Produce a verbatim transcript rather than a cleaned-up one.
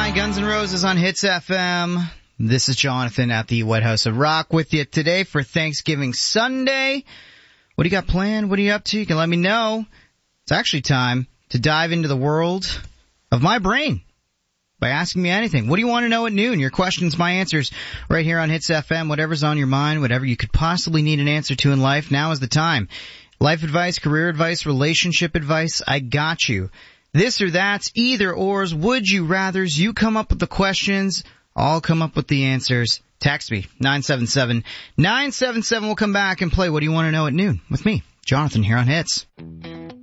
Guns N' Roses on Hits F M. This is Jonathan at the White House of Rock with you today for Thanksgiving Sunday. What do you got planned? What are you up to? You can let me know. It's actually time to dive into the world of my brain by asking me anything. What do you want to know at noon? Your questions, my answers, right here on Hits F M. Whatever's on your mind, whatever you could possibly need an answer to in life, now is the time. Life advice, career advice, relationship advice, I got you. This or that's, either ors, would you rathers, you come up with the questions, I'll come up with the answers. Text me, nine seven seven, nine seven seven. We'll come back and play What Do You Want to Know at Noon with me, Jonathan, here on Hits.